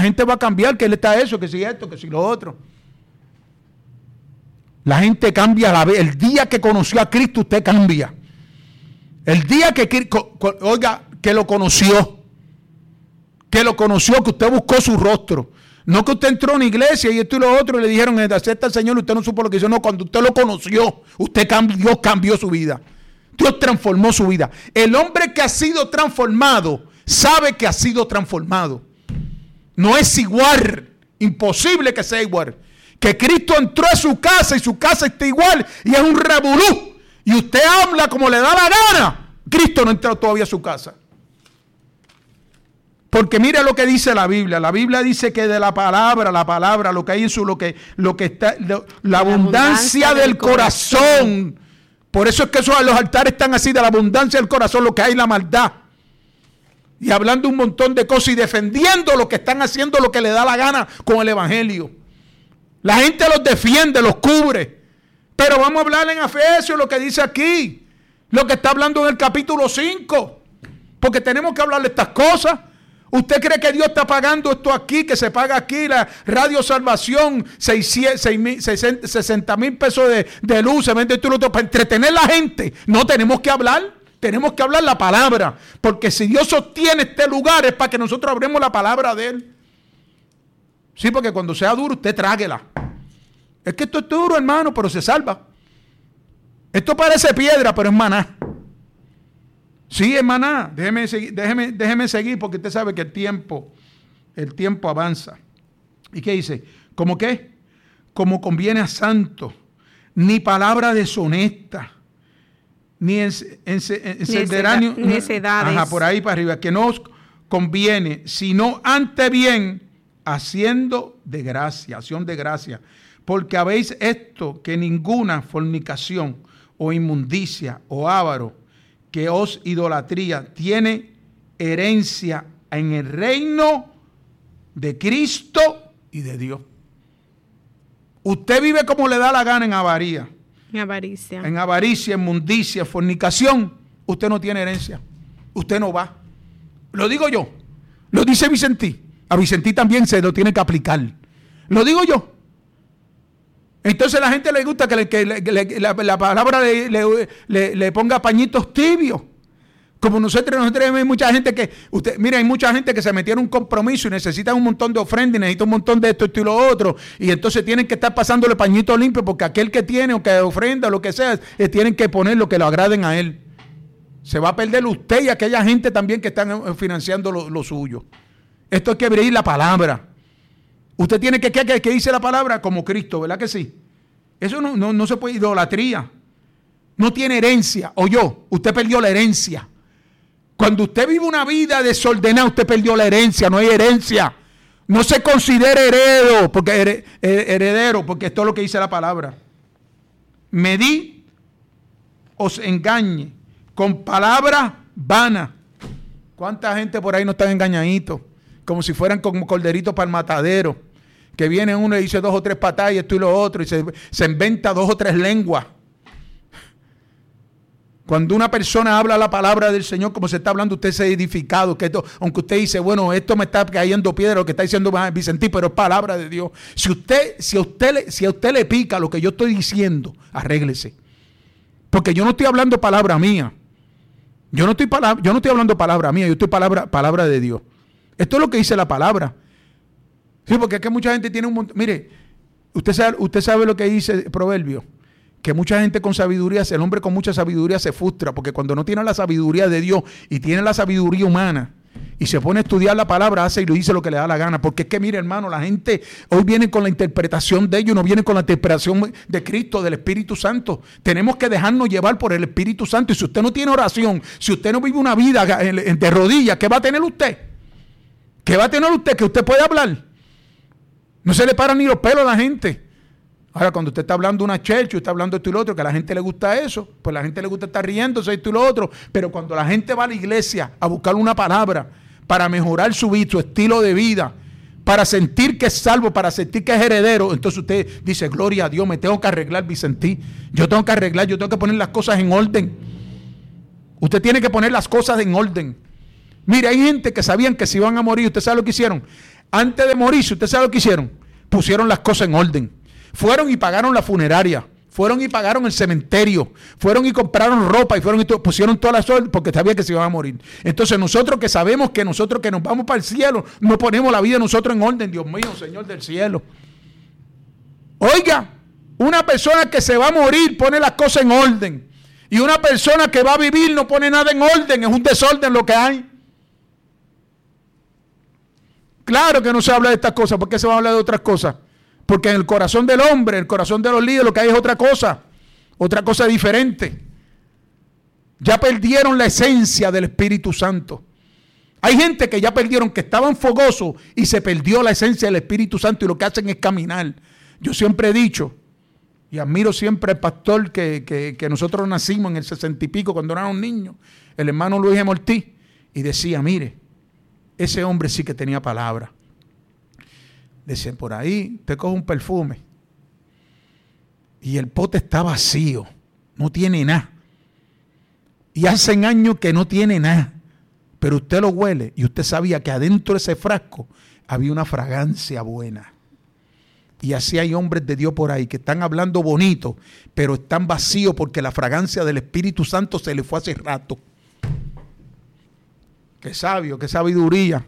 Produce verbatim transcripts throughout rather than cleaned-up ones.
gente va a cambiar, que él está eso, que si esto, que si lo otro. La gente cambia la vez. El día que conoció a Cristo, usted cambia. El día que, oiga, que lo conoció, que lo conoció, que usted buscó su rostro. No que usted entró en una iglesia y esto y lo otro y le dijeron, acepta al Señor, usted no supo lo que hizo. No, cuando usted lo conoció, usted cambió, Dios cambió su vida. Dios transformó su vida. El hombre que ha sido transformado, sabe que ha sido transformado. No es igual, imposible que sea igual. Que Cristo entró a su casa y su casa está igual y es un revolú. Y usted habla como le da la gana. Cristo no ha entrado todavía a su casa. Porque mire lo que dice la Biblia. La Biblia dice que de la palabra, la palabra, lo que hay en su, lo que, lo que está, lo, la, la abundancia, abundancia del, del corazón. corazón. Por eso es que esos, los altares están así, de la abundancia del corazón, lo que hay la maldad. Y hablando un montón de cosas y defendiendo lo que están haciendo, lo que le da la gana con el evangelio. La gente los defiende, los cubre. Pero vamos a hablar en Efesios lo que dice aquí. Lo que está hablando en el capítulo cinco. Porque tenemos que hablar de estas cosas. ¿Usted cree que Dios está pagando esto aquí, que se paga aquí, la Radio Salvación, sesenta mil pesos de, de luz, se vende todo otro, para entretener a la gente? No, tenemos que hablar, tenemos que hablar la palabra, porque si Dios sostiene este lugar es para que nosotros hablemos la palabra de Él. Sí, porque cuando sea duro, usted tráguela. Es que esto es duro, hermano, pero se salva. Esto parece piedra, pero es maná. Sí, hermana, déjeme seguir, déjeme, déjeme seguir porque usted sabe que el tiempo, el tiempo avanza. ¿Y qué dice? ¿Cómo qué? Como conviene a santo, ni palabra deshonesta, ni encenderáneo, necedades. Ajá, por ahí para arriba, que no os conviene, sino ante bien, haciendo de gracia, acción de gracia, porque habéis esto, que ninguna fornicación o inmundicia o avaro, que os idolatría, tiene herencia en el reino de Cristo y de Dios. Usted vive como le da la gana en avaría. En avaricia. En avaricia, inmundicia, fornicación. Usted no tiene herencia. Usted no va. Lo digo yo. Lo dice Vicentí. A Vicentí también se lo tiene que aplicar. Lo digo yo. Entonces a la gente le gusta que, le, que le, le, la, la palabra le, le, le, le ponga pañitos tibios. Como nosotros, nosotros hay mucha gente que, usted, mire, hay mucha gente que se metieron en un compromiso y necesitan un montón de ofrendas y necesitan un montón de esto, esto y lo otro. Y entonces tienen que estar pasándole pañitos limpios porque aquel que tiene o que ofrenda o lo que sea, eh, tienen que poner lo que lo agraden a él. Se va a perder usted y aquella gente también que están financiando lo, lo suyo. Esto hay que abrir la palabra. Usted tiene que, ¿qué, qué dice la palabra? Como Cristo, ¿verdad que sí? Eso no, no, no se puede, idolatría. No tiene herencia. O yo, usted perdió la herencia. Cuando usted vive una vida desordenada, usted perdió la herencia, no hay herencia. No se considere heredo, porque heredero, porque esto es lo que dice la palabra. Medí, os engañe, con palabras vanas. ¿Cuánta gente por ahí no están engañaditos? Como si fueran como corderitos para el matadero. Que viene uno y dice dos o tres patadas y esto y lo otro, y se, se inventa dos o tres lenguas. Cuando una persona habla la palabra del Señor, como se está hablando, usted se ha edificado. Que esto, aunque usted dice, bueno, esto me está cayendo piedra, lo que está diciendo Vicentí, pero es palabra de Dios. Si usted, si a usted le, si a usted le pica lo que yo estoy diciendo, arréglese. Porque yo no estoy hablando palabra mía. Yo no estoy, palabra, yo no estoy hablando palabra mía, yo estoy palabra, palabra de Dios. Esto es lo que dice la palabra. Sí, porque es que mucha gente tiene un montón. Mire, usted sabe, usted sabe lo que dice el proverbio. Que mucha gente con sabiduría, el hombre con mucha sabiduría se frustra, porque cuando no tiene la sabiduría de Dios y tiene la sabiduría humana y se pone a estudiar la palabra, hace y lo dice lo que le da la gana. Porque es que, mire, hermano, la gente hoy viene con la interpretación de ellos, no viene con la interpretación de Cristo, del Espíritu Santo. Tenemos que dejarnos llevar por el Espíritu Santo. Y si usted no tiene oración, si usted no vive una vida de rodillas, ¿qué va a tener usted? ¿Qué va a tener usted? Que usted puede hablar. No se le paran ni los pelos a la gente. Ahora, cuando usted está hablando una church, usted está hablando esto y lo otro, que a la gente le gusta eso, pues a la gente le gusta estar riéndose esto y lo otro. Pero cuando la gente va a la iglesia a buscar una palabra para mejorar su vida, su estilo de vida, para sentir que es salvo, para sentir que es heredero, entonces usted dice, gloria a Dios, me tengo que arreglar, Vicentí. Yo tengo que arreglar, yo tengo que poner las cosas en orden. Usted tiene que poner las cosas en orden. Mire, hay gente que sabían que se iban a morir. ¿Usted sabe lo que hicieron? Antes de morirse, ¿usted sabe lo que hicieron? Pusieron las cosas en orden. Fueron y pagaron la funeraria. Fueron y pagaron el cementerio. Fueron y compraron ropa y fueron y to- pusieron todas las órdenes porque sabían que se iban a morir. Entonces nosotros que sabemos que nosotros que nos vamos para el cielo, no ponemos la vida de nosotros en orden. Dios mío, Señor del cielo. Oiga, una persona que se va a morir pone las cosas en orden. Y una persona que va a vivir no pone nada en orden. Es un desorden lo que hay. Claro que no se habla de estas cosas. ¿Por qué se va a hablar de otras cosas? Porque en el corazón del hombre, en el corazón de los líderes, lo que hay es otra cosa. Otra cosa diferente. Ya perdieron la esencia del Espíritu Santo. Hay gente que ya perdieron, que estaban fogosos y se perdió la esencia del Espíritu Santo y lo que hacen es caminar. Yo siempre he dicho, y admiro siempre al pastor que, que, que nosotros nacimos en el sesenta y pico cuando éramos niños, el hermano Luis M. Ortiz, y decía, mire, ese hombre sí que tenía palabra. Dice, por ahí te coge un perfume y el pote está vacío, no tiene nada. Y hace años que no tiene nada, pero usted lo huele y usted sabía que adentro de ese frasco había una fragancia buena. Y así hay hombres de Dios por ahí que están hablando bonito, pero están vacíos porque la fragancia del Espíritu Santo se les fue hace rato. Qué sabio, qué sabiduría.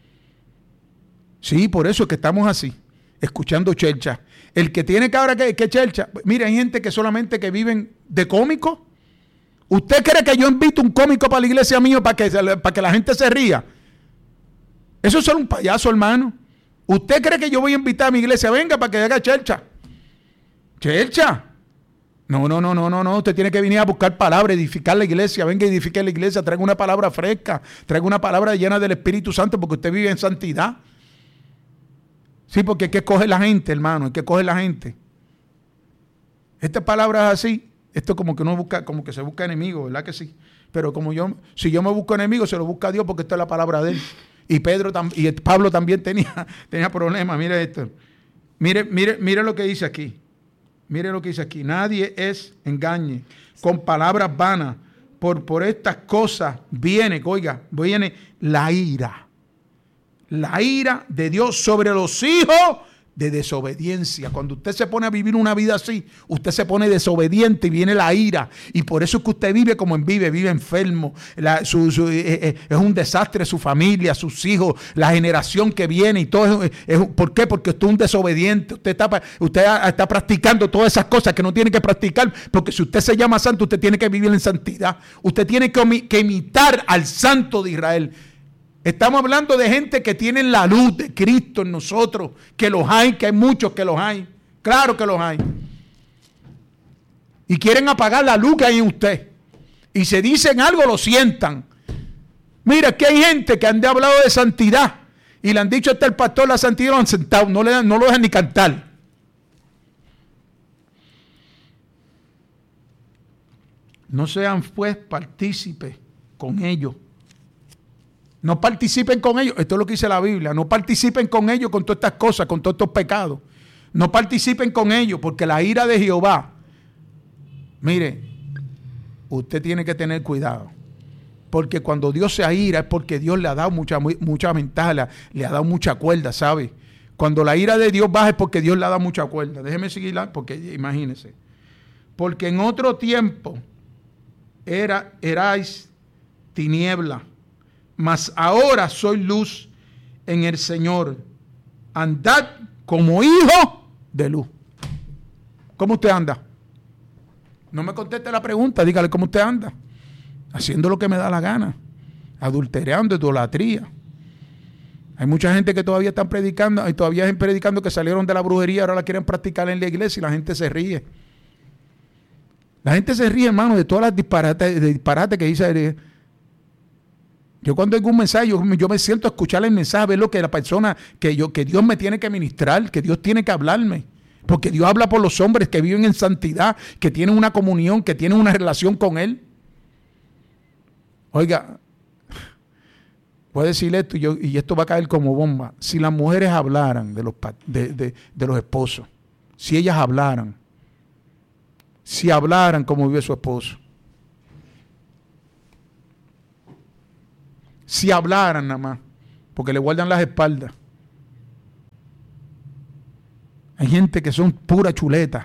Sí, por eso es que estamos así, escuchando chelcha. El que tiene que ahora que, que chelcha, mire, hay gente que solamente que viven de cómico. ¿Usted cree que yo invito un cómico para la iglesia mío para que, para que la gente se ría? Eso es solo un payaso, hermano. ¿Usted cree que yo voy a invitar a mi iglesia? Venga para que haga chelcha. ¿Chelcha? No, no, no, no, no, no. Usted tiene que venir a buscar palabra, edificar la iglesia. Venga, edifique la iglesia. Traiga una palabra fresca. Traiga una palabra llena del Espíritu Santo porque usted vive en santidad. Sí, porque hay que coger la gente, hermano. Hay que coger la gente. Esta palabra es así. Esto como que uno busca, como que se busca enemigo, ¿verdad que sí? Pero como yo, si yo me busco enemigo, se lo busca a Dios porque esta es la palabra de él. Y Pedro y Pablo también tenía, tenía problemas. Mire esto. Mire, mire, mire lo que dice aquí. Mire lo que dice aquí. Nadie es engañe con palabras vanas. Por, por estas cosas viene, oiga, viene la ira. La ira de Dios sobre los hijos de desobediencia. Cuando usted se pone a vivir una vida así, usted se pone desobediente y viene la ira. Y por eso es que usted vive como en vive, vive enfermo. La, su, su, eh, eh, es un desastre su familia, sus hijos, la generación que viene y todo. Es, es, ¿Por qué? Porque usted es un desobediente. Usted está, usted está practicando todas esas cosas que no tiene que practicar. Porque si usted se llama santo, usted tiene que vivir en santidad. Usted tiene que, que imitar al santo de Israel. Estamos hablando de gente que tiene la luz de Cristo en nosotros, que los hay, que hay muchos que los hay. Claro que los hay. Y quieren apagar la luz que hay en usted. Y se dicen algo, lo sientan. Mira, que hay gente que han hablado de santidad y le han dicho hasta el pastor la santidad, lo han sentado, no, le dan, no lo dejan ni cantar. No sean pues partícipes con ellos. No participen con ellos, esto es lo que dice la Biblia, no participen con ellos con todas estas cosas, con todos estos pecados. No participen con ellos porque la ira de Jehová, mire, usted tiene que tener cuidado. Porque cuando Dios se aira es porque Dios le ha dado mucha, mucha ventaja, le, le ha dado mucha cuerda, ¿sabe? Cuando la ira de Dios baja es porque Dios le ha dado mucha cuerda. Déjeme seguirla porque imagínense. Porque en otro tiempo era, erais tiniebla. Mas ahora soy luz en el Señor. Andad como hijo de luz. ¿Cómo usted anda? No me conteste la pregunta, dígale cómo usted anda. Haciendo lo que me da la gana. Adulterando, idolatría. Hay mucha gente que todavía están predicando, y todavía están predicando que salieron de la brujería, ahora la quieren practicar en la iglesia y la gente se ríe. La gente se ríe, hermano, de todas las disparates, de disparates que dice. Yo cuando oigo un mensaje, yo, yo me siento a escuchar el mensaje, a ver lo que la persona, que, yo, que Dios me tiene que ministrar, que Dios tiene que hablarme. Porque Dios habla por los hombres que viven en santidad, que tienen una comunión, que tienen una relación con Él. Oiga, voy a decirle esto y, yo, y esto va a caer como bomba. Si las mujeres hablaran de los, de, de, de los esposos, si ellas hablaran, si hablaran como vive su esposo, si hablaran nada más, porque le guardan las espaldas, Hay gente que son pura chuleta.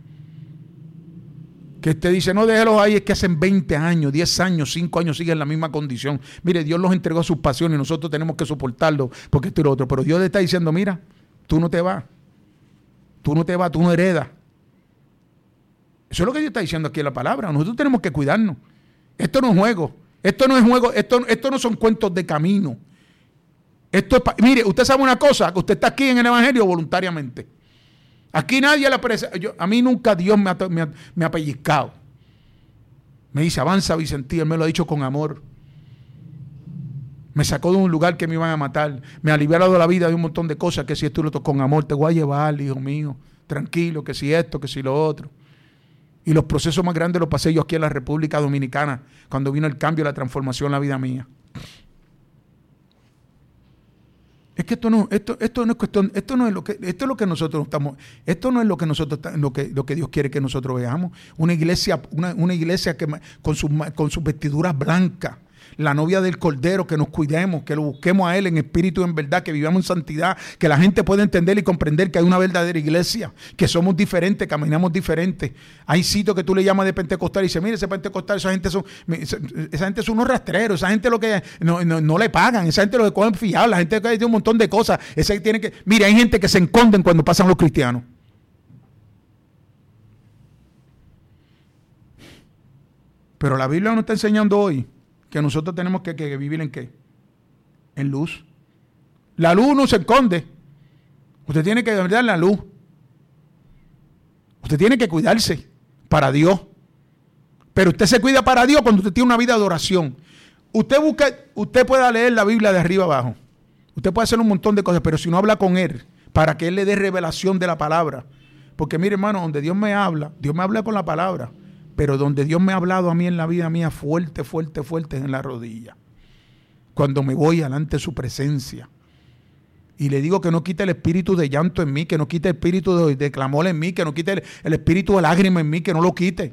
Que usted dice, no, déjelos ahí, es que hacen veinte años, diez años, cinco años siguen en la misma condición. Mire, Dios los entregó a sus pasiones y nosotros tenemos que soportarlo porque esto y lo otro. Pero Dios le está diciendo, mira, tú no te vas. Tú no te vas, tú no heredas. Eso es lo que Dios está diciendo aquí en la palabra. Nosotros tenemos que cuidarnos. Esto no es juego. Esto no es juego. Esto, esto no son cuentos de camino. Esto es pa- Mire, usted sabe una cosa, que usted está aquí en el Evangelio voluntariamente. Aquí nadie le aparece. Yo, a mí nunca Dios me ha, me, ha, me ha pellizcado. Me dice, avanza Vicentí, Él me lo ha dicho con amor. Me sacó de un lugar que me iban a matar. Me ha liberado la vida de un montón de cosas que si esto y lo otro, con amor te voy a llevar, hijo mío. Tranquilo, que si esto, que si lo otro. Y los procesos más grandes los pasé yo aquí en la República Dominicana, cuando vino el cambio, la transformación en la vida mía. Es que esto no, esto, esto no es cuestión, esto no es lo que, esto es lo que nosotros estamos, esto no es lo que nosotros, lo que, lo que Dios quiere que nosotros veamos. Una iglesia, una, una iglesia que con sus con sus vestiduras blancas, la novia del Cordero, que nos cuidemos, que lo busquemos a Él en espíritu y en verdad, que vivamos en santidad, que la gente pueda entender y comprender que hay una verdadera iglesia, que somos diferentes, caminamos diferentes. Hay sitios que tú le llamas de pentecostal y dices, mire, ese pentecostal, esa gente son, esa gente son unos rastreros, esa gente lo que no, no, no le pagan, esa gente lo que cogen fiado, la gente que tiene un montón de cosas, esa tiene que, mire, hay gente que se esconden cuando pasan los cristianos. Pero la Biblia nos está enseñando hoy que nosotros tenemos que, que, que vivir en qué, en luz. La luz no se esconde. Usted tiene que dar la luz. Usted tiene que cuidarse para Dios. Pero usted se cuida para Dios cuando usted tiene una vida de oración. Usted busca, usted pueda leer la Biblia de arriba abajo. Usted puede hacer un montón de cosas, pero si no habla con Él, para que Él le dé revelación de la palabra. Porque mire, hermano, donde Dios me habla, Dios me habla con la palabra. Pero donde Dios me ha hablado a mí en la vida mía fuerte, fuerte, fuerte es en la rodilla. Cuando me voy delante de su presencia. Y le digo que no quite el espíritu de llanto en mí, que no quite el espíritu de, de clamor en mí, que no quite el, el espíritu de lágrima en mí, que no lo quite.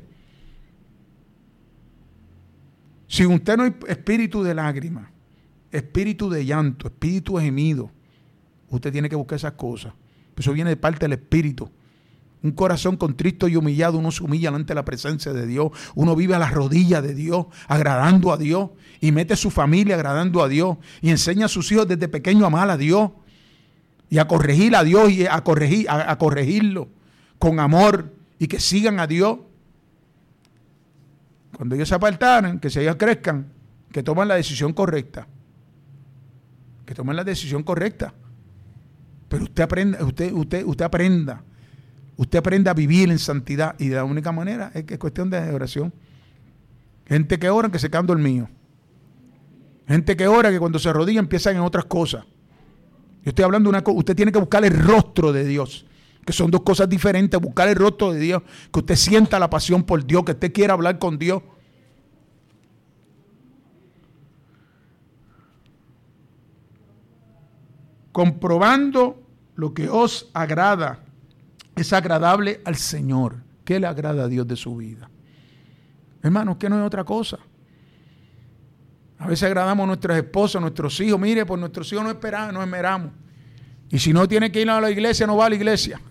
Si usted no hay espíritu de lágrima, espíritu de llanto, espíritu de gemido, usted tiene que buscar esas cosas. Eso viene de parte del espíritu. Un corazón contrito y humillado, uno se humilla ante la presencia de Dios. Uno vive a las rodillas de Dios, agradando a Dios. Y mete a su familia agradando a Dios. Y enseña a sus hijos desde pequeño a amar a Dios. Y a corregir a Dios y a, corregir, a, a corregirlo con amor. Y que sigan a Dios. Cuando ellos se apartaran, que si ellos crezcan, que tomen la decisión correcta. Que tomen la decisión correcta. Pero usted aprenda, usted, usted, usted aprenda. Usted aprende a vivir en santidad y de la única manera es que es cuestión de oración. Gente que ora que se quedan dormidos. Gente que ora que cuando se arrodilla empiezan en otras cosas. Yo estoy hablando de una cosa, usted tiene que buscar el rostro de Dios, que son dos cosas diferentes. Buscar el rostro de Dios, que usted sienta la pasión por Dios, que usted quiera hablar con Dios. Comprobando lo que os agrada. Es agradable al Señor. ¿Qué le agrada a Dios de su vida? Hermanos, que no es otra cosa. A veces agradamos a nuestras esposas, a nuestros hijos. Mire, por nuestros hijos no esperamos, no esmeramos. Y si no tiene que ir a la iglesia, no va a la iglesia.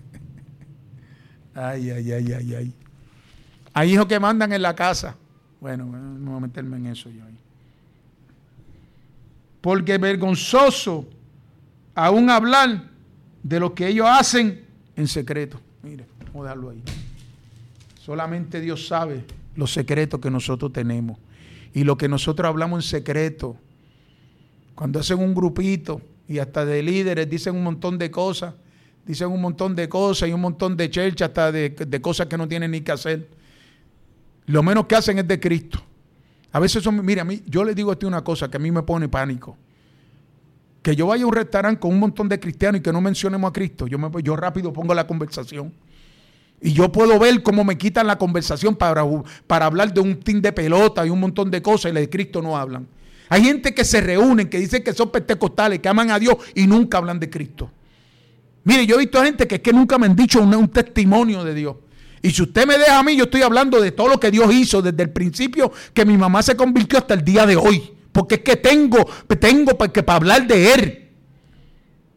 Ay, ay, ay, ay, ay. Hay hijos que mandan en la casa. Bueno, no voy a meterme en eso yo ahí. Porque es vergonzoso aún hablar de lo que ellos hacen en secreto. Mire, vamos a dejarlo ahí. Solamente Dios sabe los secretos que nosotros tenemos. Y lo que nosotros hablamos en secreto. Cuando hacen un grupito y hasta de líderes dicen un montón de cosas. Dicen un montón de cosas y un montón de chercha hasta de, de cosas que no tienen ni que hacer. Lo menos que hacen es de Cristo. A veces son, mira, a mí, yo les digo a ti una cosa que a mí me pone pánico. Que yo vaya a un restaurante con un montón de cristianos y que no mencionemos a Cristo, yo, me, yo rápido pongo la conversación. Y yo puedo ver cómo me quitan la conversación para, para hablar de un team de pelota y un montón de cosas y de Cristo no hablan. Hay gente que se reúnen, que dicen que son pentecostales, que aman a Dios y nunca hablan de Cristo. Mire, yo he visto gente que es que nunca me han dicho un, un testimonio de Dios. Y si usted me deja a mí, yo estoy hablando de todo lo que Dios hizo desde el principio, que mi mamá se convirtió hasta el día de hoy. Porque es que tengo, tengo que para hablar de Él.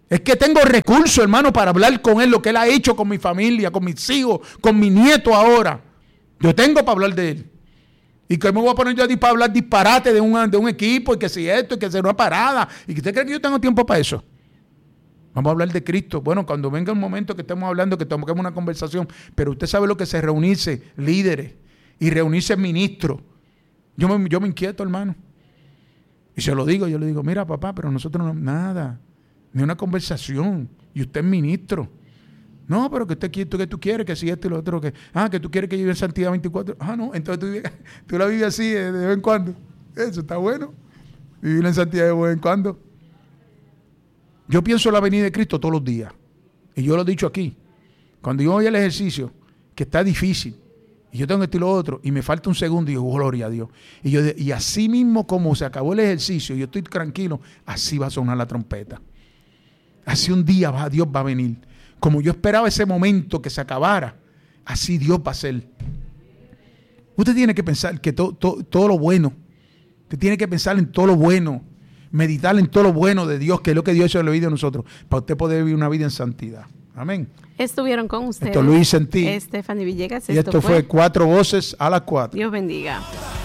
Es que tengo recursos, hermano, para hablar con Él, lo que Él ha hecho con mi familia, con mis hijos, con mi nieto ahora. Yo tengo para hablar de Él. ¿Y que me voy a poner yo a para hablar disparate de un, de un equipo y que si esto y que si una parada? ¿Y que usted cree que yo tengo tiempo para eso? Vamos a hablar de Cristo. Bueno, cuando venga el momento que estemos hablando, que tomemos una conversación, pero usted sabe lo que es reunirse líderes y reunirse ministros. Yo me, yo me inquieto, hermano. Y se lo digo, yo le digo, mira papá, pero nosotros no, nada, ni una conversación. Y usted es ministro. No, pero que usted quiere, que tú quieres, que si esto y lo otro, que, ah, que tú quieres que yo viva en santidad veinticuatro. Ah, no, entonces tú, tú la vives así de, de vez en cuando. Eso está bueno. Vivir en santidad de vez en cuando. Yo pienso en la venida de Cristo todos los días. Y yo lo he dicho aquí. Cuando yo voy al ejercicio, que está difícil, y yo tengo esto y lo otro, y me falta un segundo, y yo, gloria a Dios. Y, yo, y así mismo como se acabó el ejercicio, y yo estoy tranquilo, así va a sonar la trompeta. Así un día va, Dios va a venir. Como yo esperaba ese momento que se acabara, así Dios va a ser. Usted tiene que pensar que to, to, todo lo bueno, usted tiene que pensar en todo lo bueno, meditar en todo lo bueno de Dios, que es lo que Dios ha vivido a nosotros, para usted poder vivir una vida en santidad. Amén. Estuvieron con ustedes Esto Luis Sentí. Stephanie Villegas. Y esto, esto fue Cuatro Voces a las Cuatro. Dios bendiga.